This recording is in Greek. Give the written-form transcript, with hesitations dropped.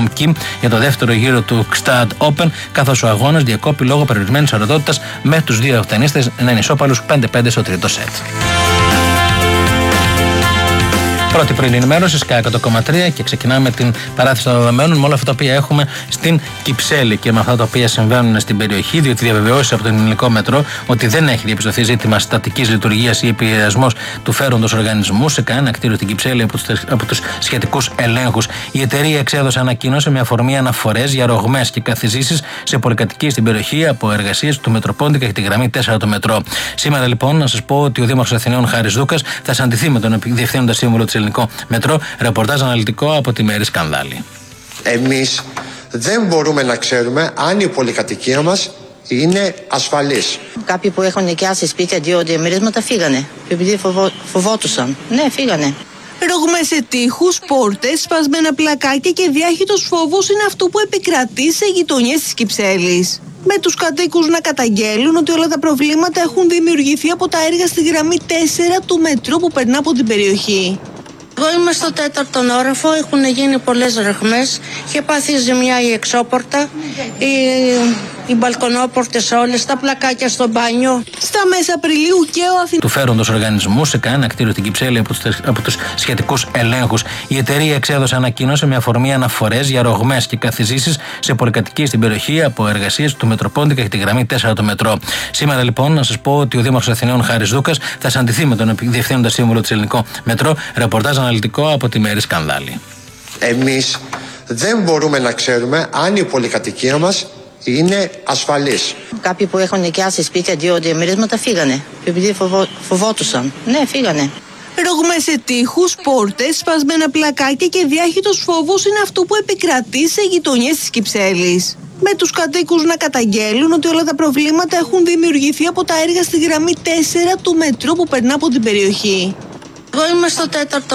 Kim για το δεύτερο γύρο του Gstaad Open, καθώς ο αγώνας διακόπη λόγω περιορισμένης ορατότητας με τους δύο ταινίστες να είναι ισόπαλους 5-5 στο τρίτο σετ. Πρώτη πρωινή ενημέρωση, Sky 100,3 και ξεκινάμε την παράθεση των δεδομένων με όλα αυτά τα οποία έχουμε στην Κυψέλη και με αυτά τα οποία συμβαίνουν στην περιοχή, διότι διαβεβαιώσεις από τον ελληνικό μετρό ότι δεν έχει διαπιστωθεί ζήτημα στατικής λειτουργίας ή επηρεασμός του φέροντος οργανισμού σε κανένα κτίριο στην Κυψέλη από τους σχετικούς ελέγχους. Η εταιρεία εξέδωσε ανακοίνωση με αφορμή αναφορές για ρογμές και καθιζήσεις σε πολυκατοικίες στην περιοχή από εργασίες του Μετροπόντικα και τη γραμμή 4 του μετρό. Σήμερα λοιπόν να σας πω ότι ο Δήμαρχος Αθηναίων Χάρης Δούκας θα συναντηθεί με τον Διευθύνοντα Σύμβουλο της Ελληνικό Μετρό, ρεπορτάζ αναλυτικό από τη Μέρη Σκανδάλη. Εμείς δεν μπορούμε να ξέρουμε αν η πολυκατοικία μας είναι ασφαλής. Κάποιοι που έχουν νοικιάσει σπίτια 2 διαμερίσματα φύγανε, επειδή φοβόντουσαν. Ναι, φύγανε. Ρογμές σε τοίχους, πόρτες, σπασμένα πλακάκια και διάχυτος φόβος είναι αυτό που επικρατεί σε γειτονιές της Κυψέλης. Με τους κατοίκους να καταγγέλουν ότι όλα τα προβλήματα έχουν δημιουργηθεί από τα έργα στη γραμμή 4 του μετρό που περνά από την περιοχή. Εγώ είμαι στο 4ο όροφο, έχουν γίνει πολλές ρογμές, είχε πάθει ζημιά η εξώπορτα, οι μπαλκονόπορτες όλες, τα πλακάκια στο μπάνιο. Στα μέσα Απριλίου και ο του φέροντος οργανισμού σε κανένα κτίριο στην Κυψέλη από τους σχετικούς ελέγχους. Η εταιρεία εξέδωσε ανακοίνωση με αφορμή αναφορές για ρογμές και καθιζήσεις σε πολυκατοικίες στην περιοχή από εργασίες του Μετροπόντικα και τη γραμμή 4 του μετρό. Σήμερα λοιπόν να σας πω ότι ο Δήμαρχος Αθηναίων Χάρης Δούκας θα συναντηθεί με τον Διευθύνοντα Σύμβουλο της Ελληνικό Μετρό, ρεπορτάζ αναλυτικό από τη Μέρη Σκανδάλη. Εμείς δεν μπορούμε να ξέρουμε αν η πολυκατοικία μας είναι ασφαλής. Κάποιοι που έχουν νοικιάσει σπίτια 2 διαμερίσματα φύγανε, επειδή φοβόντουσαν. Ναι, φύγανε. Ρογμές σε τοίχους, πόρτες, σπασμένα πλακάκια και διάχυτος φόβος είναι αυτό που επικρατεί σε γειτονιές της Κυψέλης. Με τους κατοίκους να καταγγέλουν ότι όλα τα προβλήματα έχουν δημιουργηθεί από τα έργα στη γραμμή 4 του μετρό που περνά από την περιοχή. Εγώ είμαι στο 4ο